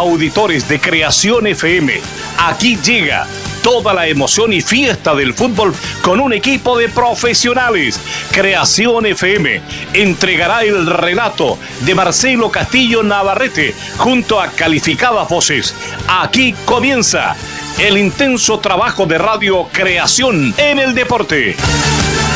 auditores de Creación FM, aquí llega toda la emoción y fiesta del fútbol con un equipo de profesionales. Creación FM entregará el relato de Marcelo Castillo Navarrete junto a calificadas voces. Aquí comienza el intenso trabajo de Radio Creación en el deporte.